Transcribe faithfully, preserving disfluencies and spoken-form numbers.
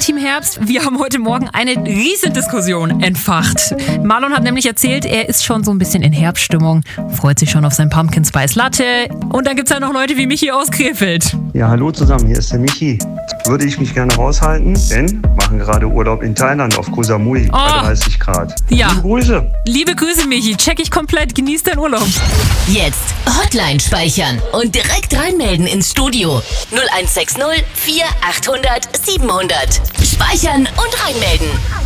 Team Herbst, wir haben heute Morgen eine riesen Diskussion entfacht. Marlon hat nämlich erzählt, er ist schon so ein bisschen in Herbststimmung, freut sich schon auf sein Pumpkin Spice Latte. Und dann gibt es ja noch Leute wie Michi aus Krefeld. Ja, hallo zusammen, hier ist der Michi. Würde ich mich gerne raushalten, denn wir machen gerade Urlaub in Thailand auf Koh Samui Oh. bei dreißig Grad. Ja. Liebe Grüße. Liebe Grüße, Michi, check ich komplett, genieß deinen Urlaub. Jetzt Hotline speichern und direkt reinmelden ins Studio. null eins sechs null vier achthundert siebenhundert. Speichern und reinmelden.